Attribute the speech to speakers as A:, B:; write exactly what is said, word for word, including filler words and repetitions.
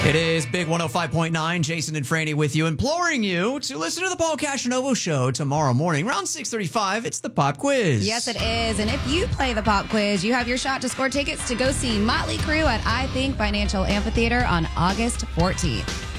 A: It is Big one oh five point nine. Jason and Franny with you, imploring you to listen to the Paul Cashanovo Show tomorrow morning around six thirty-five. It's the Pop Quiz.
B: Yes, it is. And if you play the Pop Quiz, you have your shot to score tickets to go see Motley Crue at I Think Financial Amphitheater on August fourteenth.